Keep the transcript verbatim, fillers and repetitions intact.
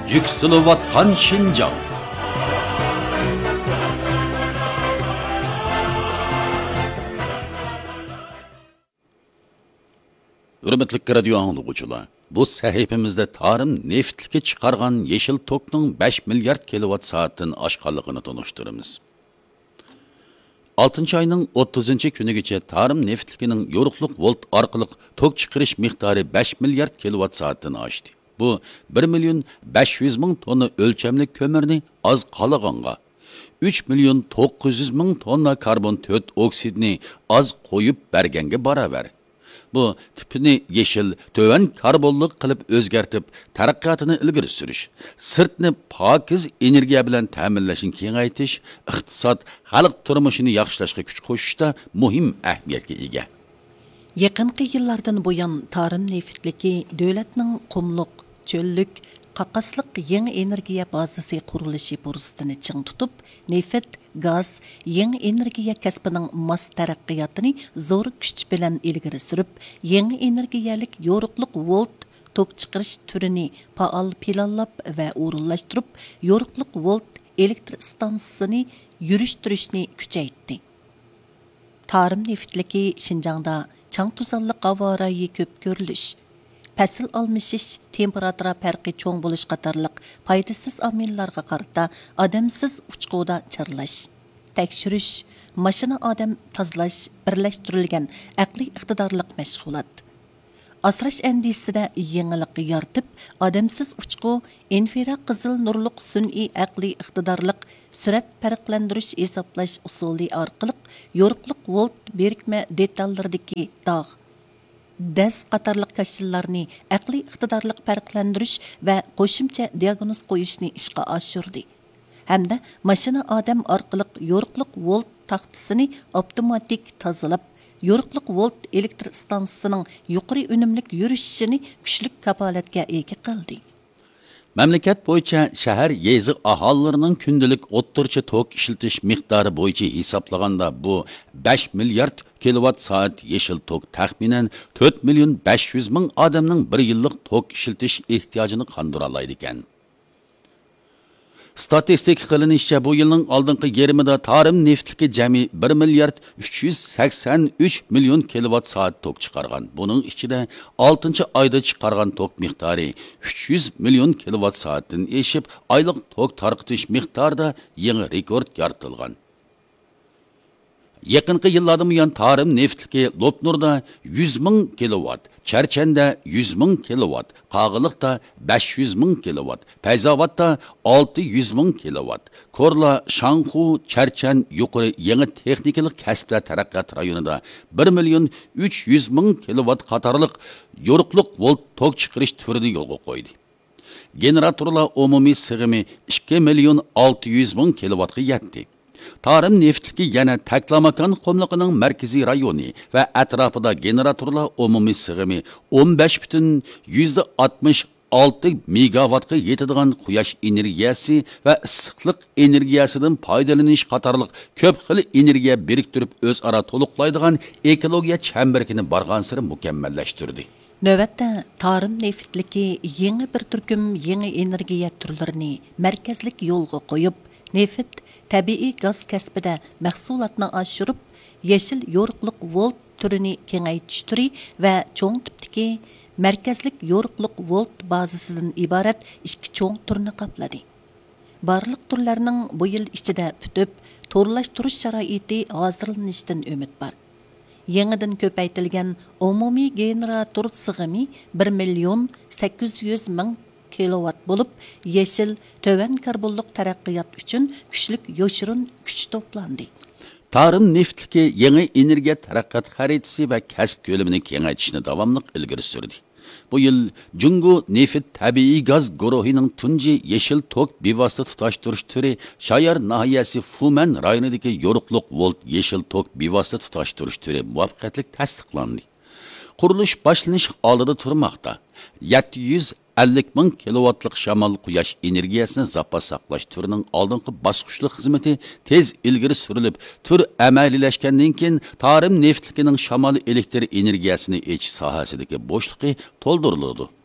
Yükselivatkan Şinjan. Hürmetlik radio anlıqçılar, bu sahifemizde tarım neftlikka chiqargan yeşil tokning besh milliard kilowatt soatdan oshganligini tanıştırımız. oltinchi ayning o'ttizinchi kunigacha tarım neftlikining yo'riqliq volt orqali tok chiqarish miqdori besh milliard kilowatt soatdan oshdi. Bu bir million besh yuz ming tonna o'lchamli ko'mirni oz qolganga, uch million to'qqiz yuz ming tonna karbon to'rt oksidni oz qo'yib berganga barobar. Bu tipini yeşil, töven karbonluq qilib o'zgartib, taraqqiyotini ilgari surish, sirtni pokiz energiya bilan ta'minlashni kengaytirish, iqtisod, xalq turmushini yaxshilashga kuch qo'shishda muhim ahamiyatga ega. Yaqinqi yillardan buyon tarım neftligi davlatning qumliq, cho'llik, qaqasliq yangi energiya bazasi qurilishi fursatini ching tutib, neft, gaz, yangi energiya kasbining mos taraqqiyotini zo'r kuch bilan ilgari surib, yangi energiyalik yo'riqliq volt tok chiqarish turini faol planlab va o'rinlashtirib, yo'riqliq volt elektr stansiyasini yurishtirishni kuchaytdi. Tarım neftligi Şinjangda chang tuzanliq havorayi ko'p ko'rilish, Пәсіл almışış, temperatura farqi çoğ buluş qatarlıq faydasız amillarga qarata adamsız uçquda çarlaş, tekshirish, mashina odam tozalash birlashtirilgan aqliy iqtidorliq mashg'ulot. Asrash andisida yangilik yaratib, adamsız uçqu, infiraq qizil nurliq sun'iy aqliy iqtidorliq surat farqlantirish hisoblash usuli orqali yo'riqliq volt birikma detallardagi dog' Dəz qatarlıq kaşillarni aqliy iqtidorliq farqlantirish va qo'shimcha diagnoz qo'yishni ishga oshirdi. Hamda mashina odam orqali yo'riqliq volt taxtasini avtomatik tozalab, yo'riqliq volt elektr stansiyasining yuqori unumlik yurishini kuchli kapolatga ega qildi. Memleket boyunca şehir yezi ahallarının gündelik o'ttircha tok işletish miqdori bo'yicha hisoblaganda bu besh milliard kilowatt saat yeşil tok taxminan to'rt million besh yuz ming odamning bir yillik tok işletish ehtiyojini qandira oladi ekan. Statistik qilinishicha bu yilning oldingi yarmida tarım neftligi jami bir milliard uch yuz sakson uch million kilowatt soat tok chiqargan. Buning ichida oltinchi oyda chiqargan tok miqdori uch yuz million kilowatt soatdan eshib, oylik tok tarqitish miqdorida yangi rekord yaratilgan. Yaqinqi yillardan buyon tarım neftligi Lopnurda yuz ming kilowatt, Charchanda yuz ming kilowatt, Qag'iliqda besh yuz ming kilowatt, Fayzobatda olti yuz ming kilowatt, Korla, Shanxu, Charchan yuqori yangi texnikalik kasblar taraqqiyot rayonida bir million uch yuz ming kilowatt qatorliq yo'riqliq volt tok chiqarish turini yo'lga qo'ydi. Generatorlar umumiy sig'imi ikki million olti yuz ming kilowattga yetdi. Tarım neftligi yana Taklamakan qumliqining markaziy rayoni va atrofida generatorlar umumiy sig'imi o'n besh butun yuzda oltmish olti megawattga yetadigan quyosh energiyasi va issiqlik energiyasidan foydalanish qatorliq ko'p xil energiya biriktirib o'zaro to'liqlaydigan ekologiya chambarkini bargan sari mukammallashtirdi. Növətdə tarım neftligi yangi bir turkum yangi energiya turlarini markazlik yo'lga qo'yib, neft tabiiy gaz kasbida mahsulotni oshirib, yeşil yo'riqliq volt turini kengaytirish turi va cho'ng tipdagi markazlik yo'riqliq volt bazasidan iborat ikki cho'ng turni qopladi. Barliq turlarning bu yil ichida putib, to'rlashtirish sharoiti hozirlanishdan umid bor. Yangidan ko'paytirilgan umumiy generator sig'imi bir million sakkiz yuz ming kilowatt bo'lib, yeşil, töven karbonliq taraqqiyot uchun kuchlik yo'shirin kuch to'plandi. Tarım neftligi yangi energiya taraqqiyot xaritasi va kasb ko'lamini kengaytirishni davomli ilgari surdi. Bu yil Jungo neft tabiiy gaz guruhining tunji yeşil tok bevosita tutashtirish turi Shayar nahiyasi Fuman rayonidagi yo'riqliq volt yeşil tok bevosita tutashtirish turi muvaffaqiyatli tasdiqlandi. Qurilish boshlanish oldida turmoqda. yetti yuz ellik ming kilowattlik shamol quyosh energiyasini zapas saqlash turining oldingi bosqichli xizmati tez ilgari surilib, tur amaliylashgandan keyin tarım neftligining shamol elektr energiyasini echish sohasidagi bo'shliqi to'ldiriladi.